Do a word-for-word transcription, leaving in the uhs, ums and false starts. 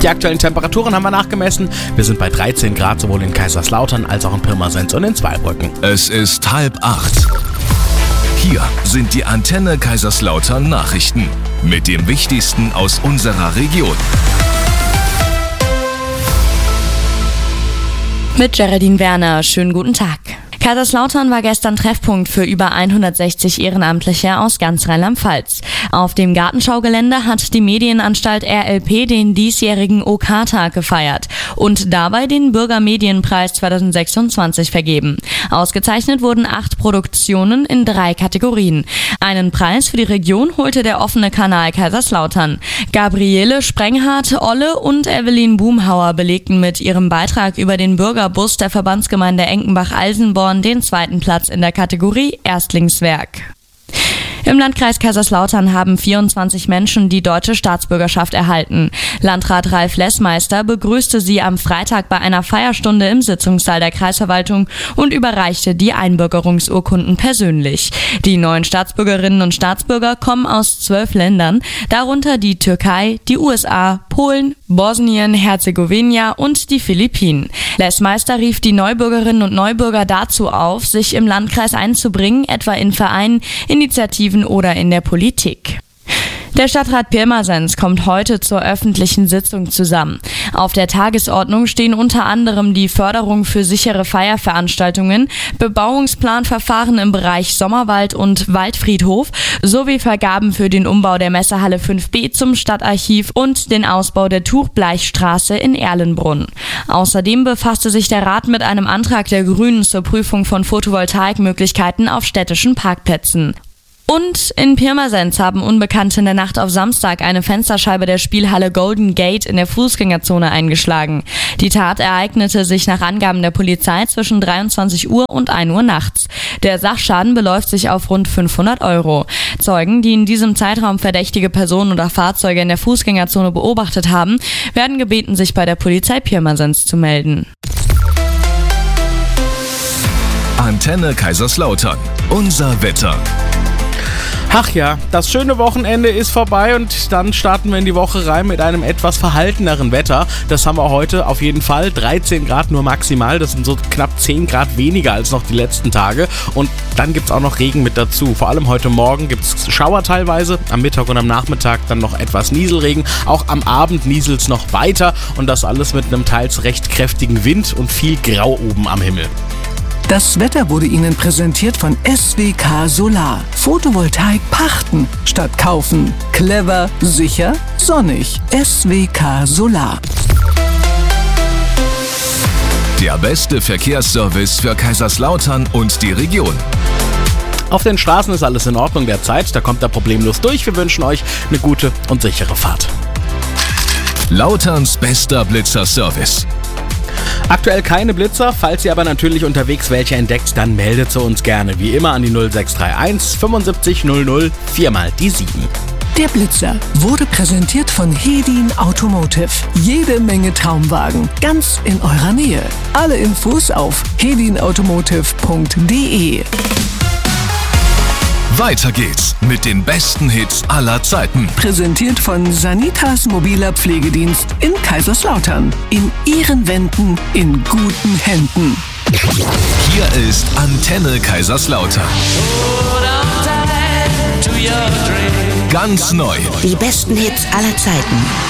Die aktuellen Temperaturen haben wir nachgemessen. Wir sind bei dreizehn Grad, sowohl in Kaiserslautern als auch in Pirmasens und in Zweibrücken. Es ist halb acht. Hier sind die Antenne Kaiserslautern Nachrichten mit dem Wichtigsten aus unserer Region. Mit Geraldine Werner, schönen guten Tag. Kaiserslautern war gestern Treffpunkt für über hundertsechzig Ehrenamtliche aus ganz Rheinland-Pfalz. Auf dem Gartenschaugelände hat die Medienanstalt R L P den diesjährigen O K-Tag gefeiert und dabei den Bürgermedienpreis zweitausendsechsundzwanzig vergeben. Ausgezeichnet wurden acht Produktionen in drei Kategorien. Einen Preis für die Region holte der offene Kanal Kaiserslautern. Gabriele Sprenghardt, Olle und Evelyn Boomhauer belegten mit ihrem Beitrag über den Bürgerbus der Verbandsgemeinde Enkenbach-Alsenborn den zweiten Platz in der Kategorie Erstlingswerk. Im Landkreis Kaiserslautern haben vierundzwanzig Menschen die deutsche Staatsbürgerschaft erhalten. Landrat Ralf Lessmeister begrüßte sie am Freitag bei einer Feierstunde im Sitzungssaal der Kreisverwaltung und überreichte die Einbürgerungsurkunden persönlich. Die neuen Staatsbürgerinnen und Staatsbürger kommen aus zwölf Ländern, darunter die Türkei, die U S A, Polen, Bosnien, Herzegowina und die Philippinen. Lessmeister rief die Neubürgerinnen und Neubürger dazu auf, sich im Landkreis einzubringen, etwa in Vereinen, Initiativen oder in der Politik. Der Stadtrat Pirmasens kommt heute zur öffentlichen Sitzung zusammen. Auf der Tagesordnung stehen unter anderem die Förderung für sichere Feierveranstaltungen, Bebauungsplanverfahren im Bereich Sommerwald und Waldfriedhof sowie Vergaben für den Umbau der Messehalle fünf b zum Stadtarchiv und den Ausbau der Tuchbleichstraße in Erlenbrunn. Außerdem befasste sich der Rat mit einem Antrag der Grünen zur Prüfung von Photovoltaikmöglichkeiten auf städtischen Parkplätzen. Und in Pirmasens haben Unbekannte in der Nacht auf Samstag eine Fensterscheibe der Spielhalle Golden Gate in der Fußgängerzone eingeschlagen. Die Tat ereignete sich nach Angaben der Polizei zwischen dreiundzwanzig Uhr und ein Uhr nachts. Der Sachschaden beläuft sich auf rund fünfhundert Euro. Zeugen, die in diesem Zeitraum verdächtige Personen oder Fahrzeuge in der Fußgängerzone beobachtet haben, werden gebeten, sich bei der Polizei Pirmasens zu melden. Antenne Kaiserslautern. Unser Wetter. Ach ja, das schöne Wochenende ist vorbei und dann starten wir in die Woche rein mit einem etwas verhalteneren Wetter. Das haben wir heute auf jeden Fall. dreizehn Grad nur maximal, das sind so knapp zehn Grad weniger als noch die letzten Tage. Und dann gibt es auch noch Regen mit dazu. Vor allem heute Morgen gibt es Schauer teilweise, am Mittag und am Nachmittag dann noch etwas Nieselregen. Auch am Abend nieselt es noch weiter und das alles mit einem teils recht kräftigen Wind und viel Grau oben am Himmel. Das Wetter wurde Ihnen präsentiert von S W K Solar. Photovoltaik pachten statt kaufen. Clever, sicher, sonnig. S W K Solar. Der beste Verkehrsservice für Kaiserslautern und die Region. Auf den Straßen ist alles in Ordnung derzeit, da kommt er problemlos durch. Wir wünschen euch eine gute und sichere Fahrt. Lauterns bester Blitzer-Service. Aktuell keine Blitzer, falls ihr aber natürlich unterwegs welche entdeckt, dann meldet sie uns gerne. Wie immer an die null sechs drei eins fünfundsiebzig null null, viermal die sieben. Der Blitzer wurde präsentiert von Hedin Automotive. Jede Menge Traumwagen, ganz in eurer Nähe. Alle Infos auf hedin automotive punkt de. Weiter geht's mit den besten Hits aller Zeiten. Präsentiert von Sanitas mobiler Pflegedienst in Kaiserslautern. In Ihren Wänden, in guten Händen. Hier ist Antenne Kaiserslautern. Ganz neu. Die besten Hits aller Zeiten.